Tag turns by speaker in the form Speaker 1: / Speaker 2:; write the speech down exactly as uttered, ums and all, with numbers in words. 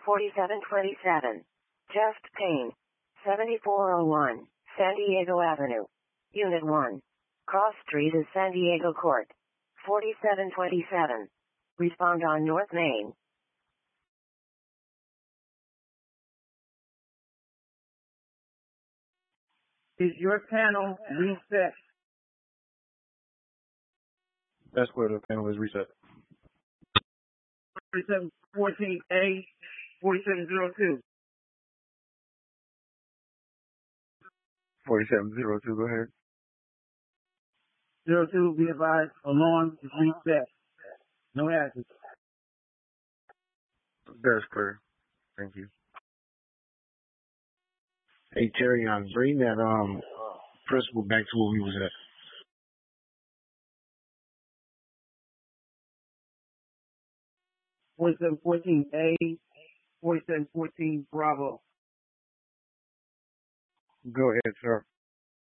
Speaker 1: forty-seven twenty-seven. Just Payne. seventy-four oh one, San Diego Avenue. Unit one. Cross Street is San Diego Court. forty-seven twenty-seven. Respond on North Main.
Speaker 2: Is your panel reset?
Speaker 3: That's where the panel is reset.
Speaker 2: forty-seven fourteen A, forty-seven oh two.
Speaker 3: forty-seven oh two, go ahead.
Speaker 2: zero two, be advised, alarm is reset. No hazard.
Speaker 3: That's clear. Thank you. Hey, Terry, um, bring that um principal back to where we was at.
Speaker 2: forty-seven fourteen A, forty-seven fourteen Bravo.
Speaker 3: Go ahead, sir.